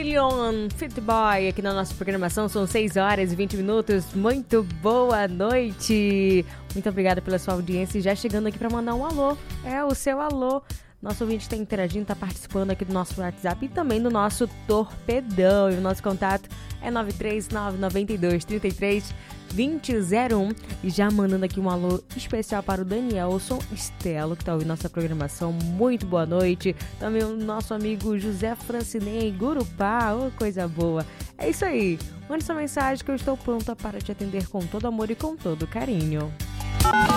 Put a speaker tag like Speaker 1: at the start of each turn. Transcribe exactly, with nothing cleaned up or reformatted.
Speaker 1: Damian Fit Boy aqui na nossa programação. São seis horas e vinte minutos. Muito boa noite. Muito obrigada pela sua audiência. E já chegando aqui para mandar um alô. É o seu alô. Nosso ouvinte está interagindo, está participando aqui do nosso WhatsApp e também do nosso Torpedão. E o nosso contato é nove três nove nove dois, três três, dois zero um. E já mandando aqui um alô especial para o Danielson Estelo, que está ouvindo nossa programação. Muito boa noite. Também o nosso amigo José Francinei Gurupá. Oh, coisa boa. É isso aí. Mande sua mensagem que eu estou pronta para te atender com todo amor e com todo carinho.